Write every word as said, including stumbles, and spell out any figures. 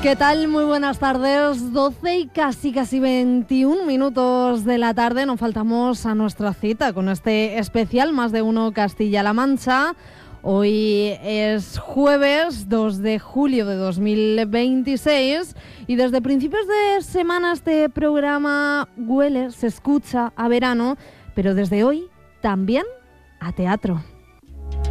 ¿Qué tal? Muy buenas tardes, doce y casi casi veintiún minutos de la tarde. Nos faltamos a nuestra cita con este especial Más de Uno Castilla-La Mancha. Hoy es jueves dos de julio de dos mil veintiséis y desde principios de semana este programa huele, se escucha a verano, pero desde hoy también a teatro.